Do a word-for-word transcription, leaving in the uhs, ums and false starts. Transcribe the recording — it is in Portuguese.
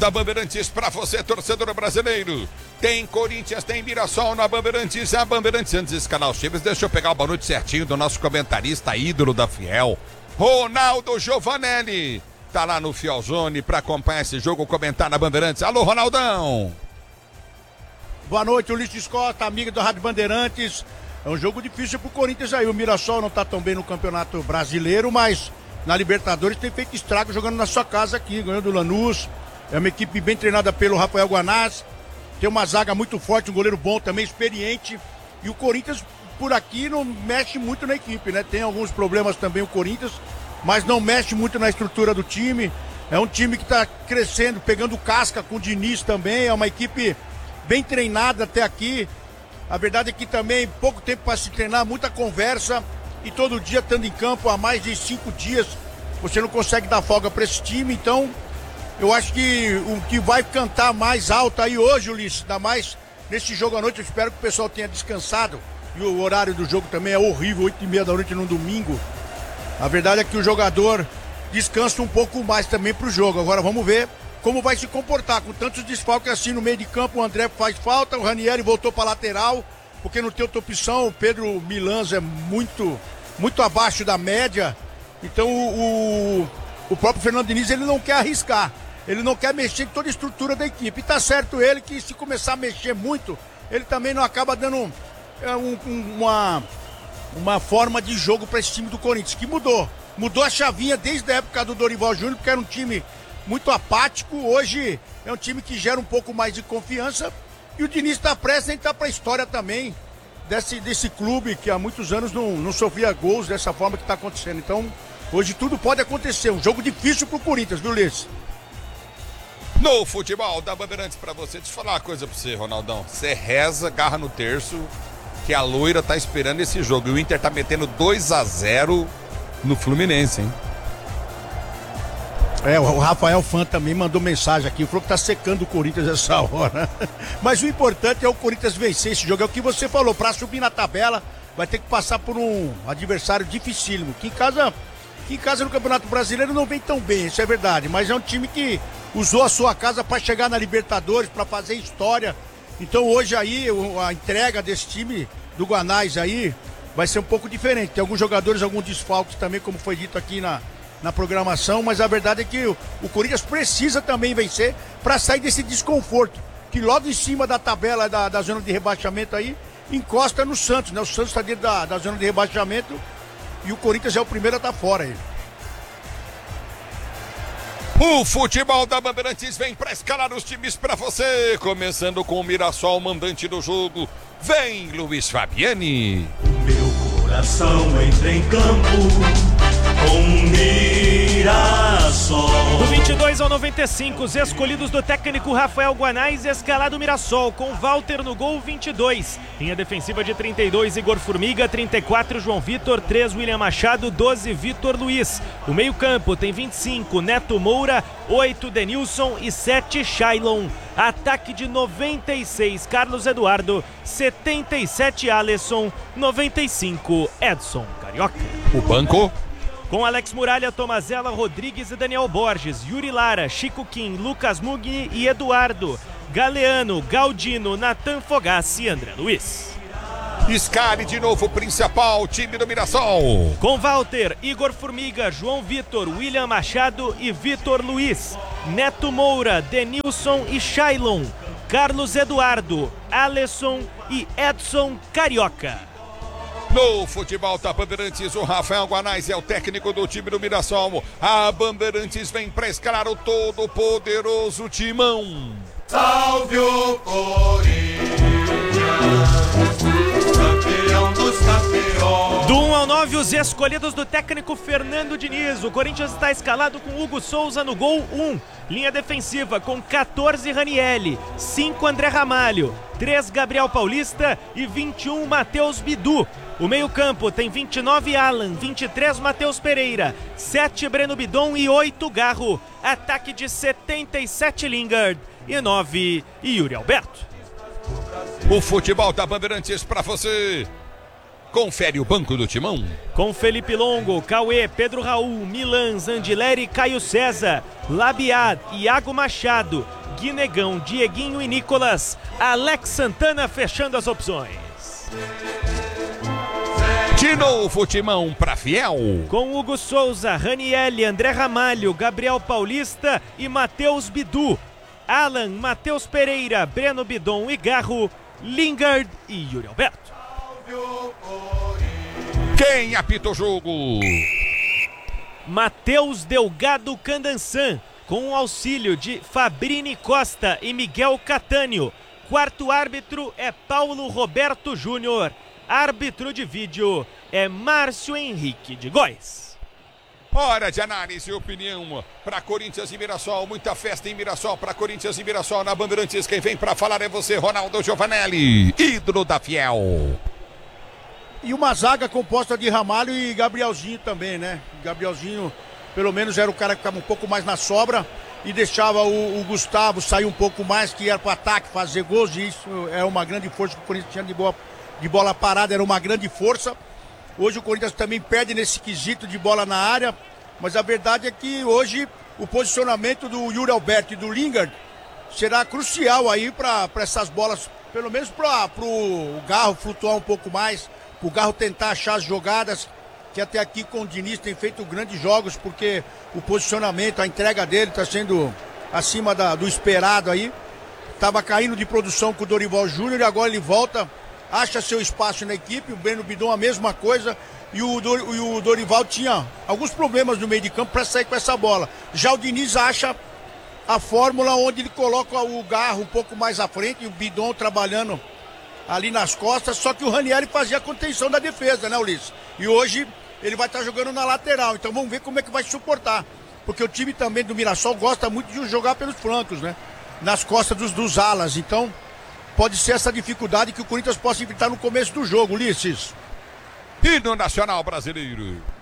Da Bandeirantes para você, torcedor brasileiro. Tem Corinthians, tem Mirassol na Bandeirantes. A Bandeirantes, antes de escalar os times, deixa eu pegar o boa noite certinho do nosso comentarista, ídolo da Fiel, Ronaldo Giovanelli. Tá lá no Fielzone para acompanhar esse jogo, comentar na Bandeirantes. Alô, Ronaldão. Boa noite, Ulisses Costa, amigo da Rádio Bandeirantes. É um jogo difícil pro Corinthians aí. O Mirassol não tá tão bem no Campeonato Brasileiro, mas na Libertadores tem feito estrago jogando na sua casa aqui, ganhando o Lanús. É uma equipe bem treinada pelo Rafael Guanás. Tem uma zaga muito forte, um goleiro bom também, experiente. E o Corinthians, por aqui, não mexe muito na equipe, né? Tem alguns problemas também o Corinthians, mas não mexe muito na estrutura do time. É um time que tá crescendo, pegando casca com o Diniz também. É uma equipe bem treinada até aqui. A verdade é que também pouco tempo para se treinar, muita conversa. E todo dia estando em campo há mais de cinco dias, você não consegue dar folga para esse time, então... Eu acho que o que vai cantar mais alto aí hoje, Ulisses, ainda mais nesse jogo à noite, eu espero que o pessoal tenha descansado. E o horário do jogo também é horrível, oito e meia da noite num domingo. A verdade é que o jogador descansa um pouco mais também pro jogo. Agora vamos ver como vai se comportar. Com tantos desfalques assim no meio de campo, o André faz falta, o Ranieri voltou para lateral, porque não tem outra opção. O Pedro Milans é muito, muito abaixo da média. Então o, o próprio Fernando Diniz, ele não quer arriscar. Ele não quer mexer em toda a estrutura da equipe. E tá certo ele que se começar a mexer muito, ele também não acaba dando um, um, uma, uma forma de jogo para esse time do Corinthians, que mudou. Mudou a chavinha desde a época do Dorival Júnior, porque era um time muito apático. Hoje é um time que gera um pouco mais de confiança. E o Diniz está prestes a entrar para a história também desse, desse clube que há muitos anos não, não sofria gols dessa forma que está acontecendo. Então, hoje tudo pode acontecer. Um jogo difícil pro Corinthians, viu, Liz? No futebol da Bandeirantes pra você, deixa eu falar uma coisa pra você, Ronaldão. Você reza, garra no terço, que a loira tá esperando esse jogo. E o Inter tá metendo dois a zero no Fluminense, hein? É, o Rafael Fã também mandou mensagem aqui, falou que tá secando o Corinthians essa hora. Mas o importante é o Corinthians vencer esse jogo, é o que você falou, pra subir na tabela, vai ter que passar por um adversário dificílimo, que em casa, que em casa no Campeonato Brasileiro não vem tão bem, isso é verdade, mas é um time que usou a sua casa para chegar na Libertadores, para fazer história. Então hoje aí, a entrega desse time do Guanás aí vai ser um pouco diferente. Tem alguns jogadores, alguns desfalques também, como foi dito aqui na, na programação, mas a verdade é que o, o Corinthians precisa também vencer para sair desse desconforto, que logo em cima da tabela da, da zona de rebaixamento aí, encosta no Santos, né? O Santos está dentro da, da zona de rebaixamento e o Corinthians é o primeiro a estar fora aí. O futebol da Bandeirantes vem para escalar os times para você. Começando com o Mirassol, mandante do jogo. Vem, Luiz Fabiani. Meu coração entra em campo com Mirassol. Do vinte e dois ao noventa e cinco, os escolhidos do técnico Rafael Guanás, escalado Mirassol, com Walter no gol, vinte e dois. Linha defensiva de trinta e dois, Igor Formiga, trinta e quatro, João Vitor, três, William Machado, doze, Vitor Luiz. O meio campo tem vinte e cinco, Neto Moura, oito, Denilson e sete, Shailon. Ataque de noventa e seis, Carlos Eduardo, setenta e sete, Alisson, noventa e cinco, Edson Carioca. O banco com Alex Muralha, Tomazella, Rodrigues e Daniel Borges, Yuri Lara, Chico Kim, Lucas Mugni e Eduardo, Galeano, Galdino, Natan Fogassi e André Luiz. Escale de novo o principal time do Mirassol. Com Walter, Igor Formiga, João Vitor, William Machado e Vitor Luiz, Neto Moura, Denilson e Shailon, Carlos Eduardo, Alisson e Edson Carioca. No futebol da Bandeirantes, o Rafael Guanás é o técnico do time do Mirassol. A Bandeirantes vem para escalar o todo poderoso timão. Salve o Corinthians, campeão dos campeões. Do um ao nove, os escolhidos do técnico Fernando Diniz. O Corinthians está escalado com Hugo Souza no gol, um. Linha defensiva com quatorze, Ranieri, cinco, André Ramalho, três, Gabriel Paulista e vinte e um, Matheus Bidu. O meio-campo tem vinte e nove, Alan, vinte e três, Matheus Pereira, sete, Breno Bidon e oito, Garro. Ataque de setenta e sete, Lingard e nove, Yuri Alberto. O futebol da Bandeirantes para você. Confere o banco do Timão. Com Felipe Longo, Cauê, Pedro Raul, Milan, Zandileri, Caio César, Labiad, Iago Machado, Guinegão, Dieguinho e Nicolas. Alex Santana fechando as opções. De novo, Timão pra Fiel. Com Hugo Souza, Ranielli, André Ramalho, Gabriel Paulista e Matheus Bidu. Alan, Matheus Pereira, Breno Bidon e Garro, Lingard e Yuri Alberto. Quem apita o jogo? Matheus Delgado Candançan, com o auxílio de Fabrini Costa e Miguel Catânio. Quarto árbitro é Paulo Roberto Júnior. Árbitro de vídeo é Márcio Henrique de Góes. Hora de análise e opinião para Corinthians e Mirassol. Muita festa em Mirassol para Corinthians e Mirassol na Bandeirantes. Quem vem para falar é você, Ronaldo Giovanelli, ídolo da Fiel. E uma zaga composta de Ramalho e Gabrielzinho também, né? Gabrielzinho, pelo menos, era o cara que ficava um pouco mais na sobra e deixava o, o Gustavo sair um pouco mais, que era para o ataque, fazer gols. E isso é uma grande força que o Corinthians tinha de boa, de bola parada, era uma grande força. Hoje o Corinthians também perde nesse quesito de bola na área, mas a verdade é que hoje o posicionamento do Yuri Alberto e do Lingard será crucial aí para essas bolas, pelo menos para o Garro flutuar um pouco mais, o Garro tentar achar as jogadas, que até aqui com o Diniz tem feito grandes jogos, porque o posicionamento, a entrega dele está sendo acima da, do esperado aí. Estava caindo de produção com o Dorival Júnior e agora ele volta, acha seu espaço na equipe. O Breno Bidon a mesma coisa, e o, Dor, e o Dorival tinha alguns problemas no meio de campo para sair com essa bola. Já o Diniz acha a fórmula onde ele coloca o Garro um pouco mais à frente e o Bidon trabalhando ali nas costas, só que o Ranieri fazia a contenção da defesa, né, Ulisses? E hoje ele vai estar jogando na lateral, então vamos ver como é que vai suportar, porque o time também do Mirassol gosta muito de jogar pelos flancos, né? Nas costas dos, dos alas, então pode ser essa dificuldade que o Corinthians possa enfrentar no começo do jogo, Ulisses. E no Nacional Brasileiro.